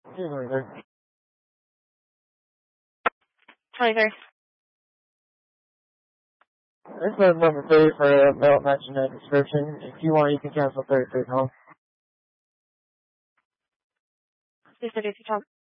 23. 23. This is number 3 for a belt matching that description. If you want, you can cancel 33 home. This is Tom.